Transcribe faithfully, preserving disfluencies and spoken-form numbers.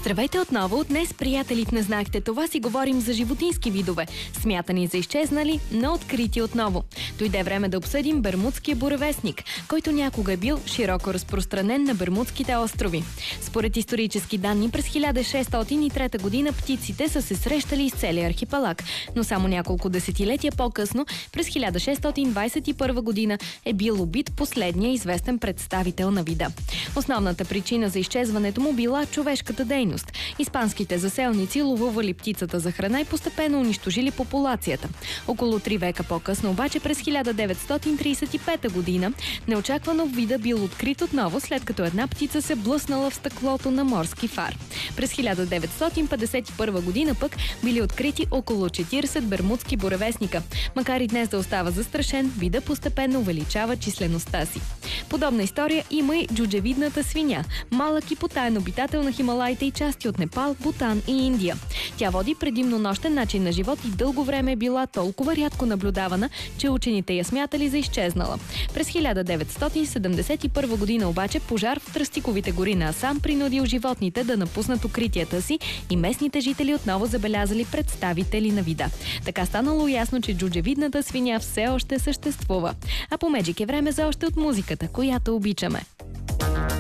Здравейте отново! Днес, приятели, в Не знаехте това си говорим за животински видове, смятани за изчезнали, но открити отново. Дойде време да обсъдим бермудския буревестник, който някога е бил широко разпространен на Бермудските острови. Според исторически данни, през хиляда шестстотин и трета година птиците са се срещали из целия архипелаг, но само няколко десетилетия по-късно, през хиляда шестстотин двадесет и първа година, е бил убит последния известен представител на вида. Основната причина за изчезването му била човешката дейност. Испанските заселници ловували птицата за храна и постепенно унищожили популацията. Около три века по-късно обаче, през хиляда деветстотин тридесет и пета година, неочаквано вида бил открит отново, след като една птица се блъснала в стъклото на морски фар. През хиляда деветстотин петдесет и първа година пък били открити около четиридесет бермудски буревестника. Макар и днес да остава застрашен, вида постепенно увеличава числеността си. Подобна история има и джуджевидната свиня, малък и потаен обитател на Хималаите и части от Непал, Бутан и Индия. Тя води предимно нощен начин на живот и дълго време е била толкова рядко наблюдавана, че учените я смятали за изчезнала. През хиляда деветстотин седемдесет и първа година обаче пожар в Тръстиковите гори на Асам принудил животните да напуснат укритията си и местните жители отново забелязали представители на вида. Така станало ясно, че джуджевидната свиня все още съществува. А по Меджик е време за още от музиката, която обичаме.